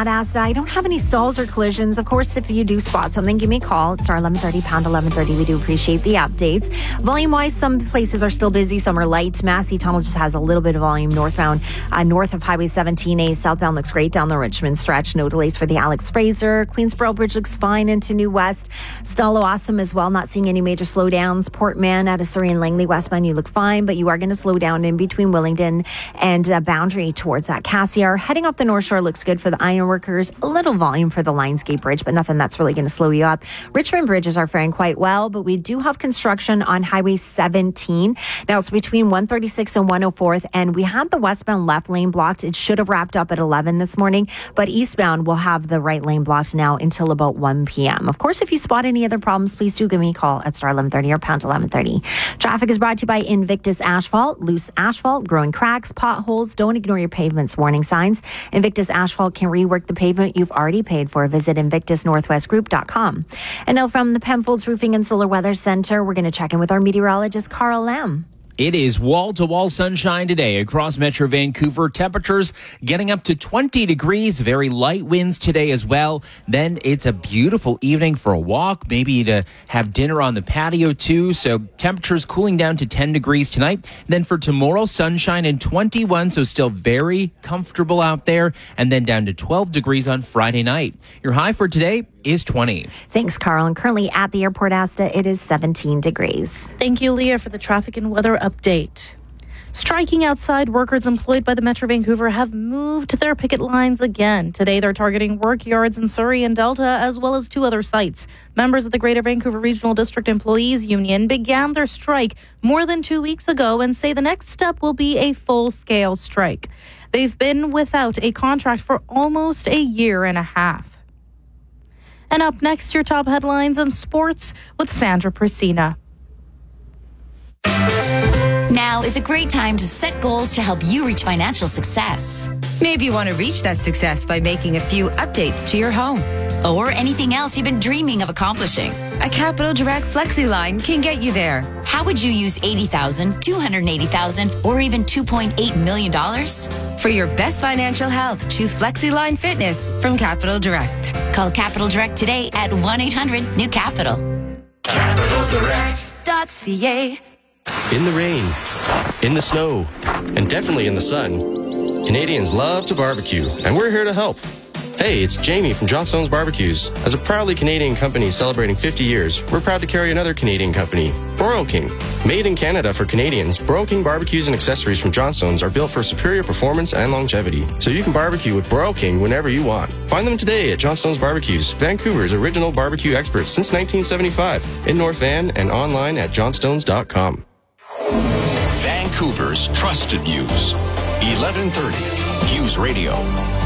at Asta. I don't have any stalls or collisions. Of course, if you do spot something, give me a call. It's star 1130, pound 1130. We do appreciate the updates. Volume-wise, some places are still busy. Some are light. Massey Tunnel just has a little bit of volume northbound. North of Highway 17A, southbound looks great down the Richmond stretch. No delays for the Alex Fraser. Queensboro Bridge looks fine into New West. Stalo awesome as well. Not seeing any major slowdowns. Port Mann out of Surrey and Langley westbound, you look fine, but you are going to slow down in between Willingdon and Boundary towards that Cassiar. Heading up the North Shore looks good for the ironworkers. A little volume for the Lionsgate Bridge, but nothing that's really going to slow you up. Richmond bridges are faring quite well, but we do have construction on Highway 17. Now it's between 136 and 104th, and we had the westbound left lane blocked. It should have wrapped up at 11 this morning, but eastbound will have the right lane blocked now until about 1 p.m. Of course, if you spot any other problems, please do give me a call at star 1130 or pound 1130. Traffic is brought to you by Invictus Asphalt. Loose asphalt, growing cracks, potholes. Don't ignore your pavement's warning signs. Invictus Asphalt can rework the pavement you've already paid for. Visit InvictusNorthwestGroup.com. And now from the Penfolds Roofing and Solar Weather Center, we're going to check in with our meteorologist, Carl Lamb. It is wall-to-wall sunshine today across Metro Vancouver. Temperatures getting up to 20 degrees. Very light winds today as well. Then it's a beautiful evening for a walk, maybe to have dinner on the patio too. So temperatures cooling down to 10 degrees tonight. Then for tomorrow, sunshine and 21, so still very comfortable out there. And then down to 12 degrees on Friday night. Your high for today is 20. Thanks, Carl. And currently at the airport, Asta, it is 17 degrees. Thank you, Leah, for the traffic and weather update. Striking outside workers employed by the Metro Vancouver have moved their picket lines again. Today, they're targeting work yards in Surrey and Delta, as well as 2 other sites. Members of the Greater Vancouver Regional District Employees Union began their strike more than 2 weeks ago and say the next step will be a full-scale strike. They've been without a contract for almost a year and a half. And up next, your top headlines in sports with Sandra Persina. Now is a great time to set goals to help you reach financial success. Maybe you want to reach that success by making a few updates to your home. Or anything else you've been dreaming of accomplishing. A Capital Direct FlexiLine can get you there. How would you use $80,000, $280,000, or even $2.8 million? For your best financial health, choose FlexiLine Fitness from Capital Direct. Call Capital Direct today at 1-800-NEW-CAPITAL. CapitalDirect.ca. In the rain, in the snow, and definitely in the sun, Canadians love to barbecue, and we're here to help. Hey, it's Jamie from Johnstone's Barbecues. As a proudly Canadian company celebrating 50 years, we're proud to carry another Canadian company, Broil King. Made in Canada for Canadians, Broil King barbecues and accessories from Johnstone's are built for superior performance and longevity, so you can barbecue with Broil King whenever you want. Find them today at Johnstone's Barbecues, Vancouver's original barbecue experts since 1975, in North Van and online at johnstones.com. Vancouver's trusted news. 1130 News Radio.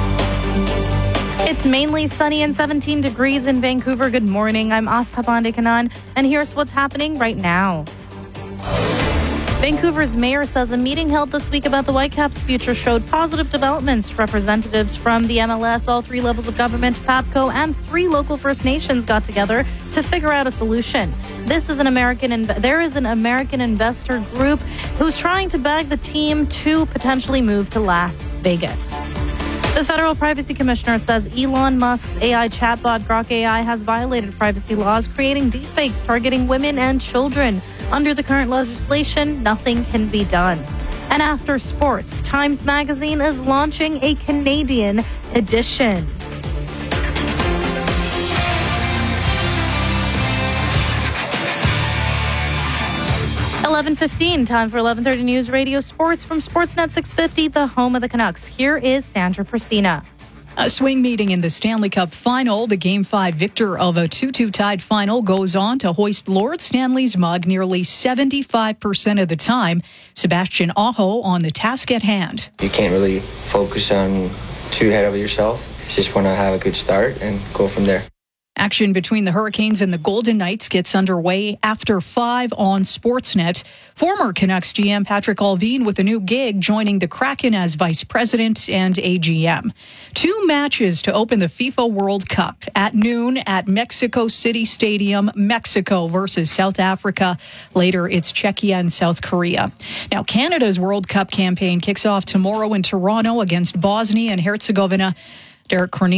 It's mainly sunny and 17 degrees in Vancouver. Good morning. I'm Astha Pandekanan, and here's what's happening right now. Vancouver's mayor says a meeting held this week about the Whitecaps' future showed positive developments. Representatives from the MLS, all 3 levels of government, PAPCO, and 3 local First Nations got together to figure out a solution. There is an American investor group who's trying to bag the team to potentially move to Las Vegas. The Federal Privacy Commissioner says Elon Musk's AI chatbot Grok AI has violated privacy laws, creating deepfakes targeting women and children. Under the current legislation, nothing can be done. And after sports, Times Magazine is launching a Canadian edition. $11:15, time for 11:30 News Radio Sports from Sportsnet 650, the home of the Canucks. Here is Sandra Persina. A swing meeting in the Stanley Cup final. The Game 5 victor of a 2-2 tied final goes on to hoist Lord Stanley's mug nearly 75% of the time. Sebastian Aho on the task at hand. You can't really focus on too ahead of yourself. You just want to have a good start and go from there. Action between the Hurricanes and the Golden Knights gets underway after 5 on Sportsnet. Former Canucks GM Patrick Allvin with a new gig, joining the Kraken as vice president and AGM. 2 matches to open the FIFA World Cup at noon at Mexico City Stadium, Mexico versus South Africa. Later, it's Czechia and South Korea. Now, Canada's World Cup campaign kicks off tomorrow in Toronto against Bosnia and Herzegovina. Derek Cornelius